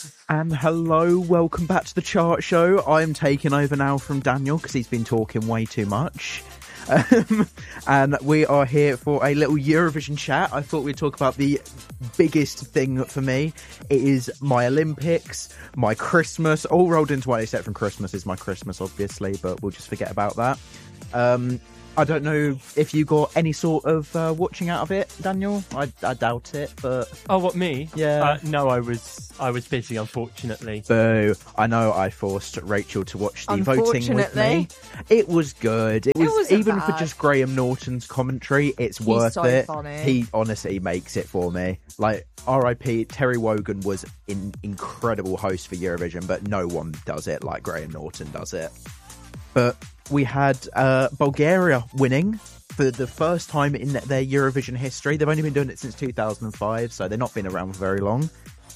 And hello, welcome back to the chart show. I'm taking over now from Daniel because he's been talking way too much. And we are here for a little Eurovision chat. I thought we'd talk about the biggest thing for me. It is my Olympics, my Christmas, all rolled into one, except from Christmas is my Christmas, obviously, but we'll just forget about that. I don't know if you got any sort of watching out of it, Daniel. I doubt it, but... Oh, what, me? Yeah. No, I was busy, unfortunately. Boo. I know I forced Rachel to watch the voting with me. It was good. It was even bad. for just Graham Norton's commentary, it's He's worth so it. funny. He honestly makes it for me. Like, R.I.P. Terry Wogan was an incredible host for Eurovision, but no one does it like Graham Norton does it. But we had Bulgaria winning for the first time in their Eurovision history. They've only been doing it since 2005, so they've not been around for very long.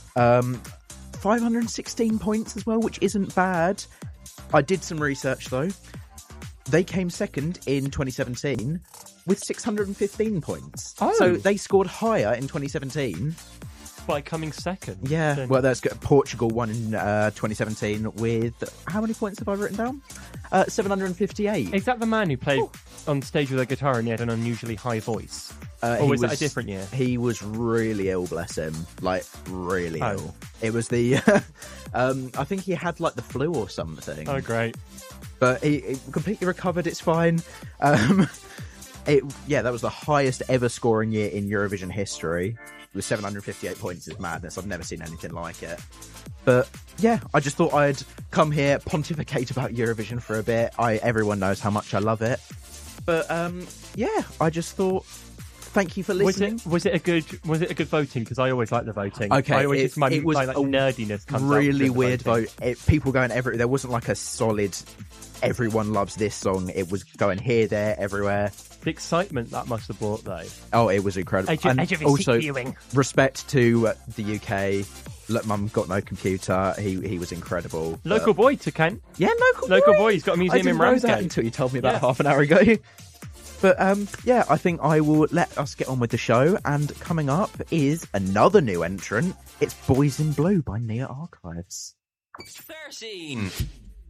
516 points as well, which isn't bad. I did some research, though. They came second in 2017 with 615 points. Oh. So they scored higher in 2017. By coming second. Yeah, Then- well, that's good. Portugal won in 2017 with... How many points have I written down? 758. Is that the man who played on stage with a guitar and he had an unusually high voice? Or He was that a different year? He was really ill, bless him. Like, really Oh. ill. It was the... I think he had, like, the flu or something. Oh, great. But he completely recovered, it's fine. That was the highest ever scoring year in Eurovision history. With 758 points is madness. I've never seen anything like it. But yeah, I just thought I'd come here, pontificate about Eurovision for a bit. Everyone knows how much I love it. But I just thought, thank you for listening. Was it a good voting? Because I always like the voting. Okay, I always just it was like a nerdiness comes out really with the weird voting. vote. People going there wasn't like a solid. Everyone loves this song. It was going here, there, everywhere. The excitement that must have brought, though. Oh, it was incredible. Edge of his also, viewing. respect to the UK. Look, Mum got no computer. He was incredible. Local boy to Kent. Yeah, Local boy. He's got a museum I didn't in know that Ramsgate. until you told me about Yeah. half an hour ago. But I think I will let us get on with the show. And coming up is another new entrant. It's Boys in Blue by Nia Archives. 13.